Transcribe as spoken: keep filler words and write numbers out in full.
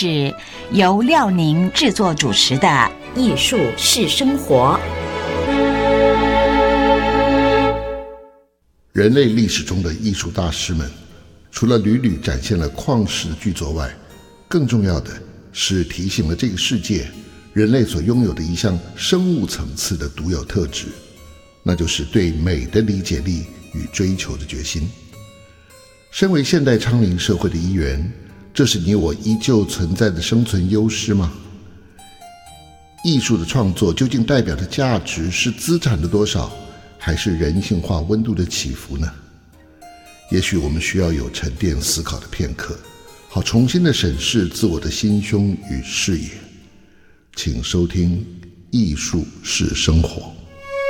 是由廖宁制作主持的《艺术是生活》。 人类历史中的艺术大师们，除了屡屡展现了旷世的巨作外，更重要的是提醒了这个世界人类所拥有的一项生物层次的独有特质，那就是对美的理解力与追求的决心。身为现代昌龄社会的一员，这是你我依旧存在的生存优势吗？艺术的创作究竟代表的价值是资产的多少，还是人性化温度的起伏呢？也许我们需要有沉淀思考的片刻，好重新的审视自我的心胸与视野。请收听《艺术是生活》。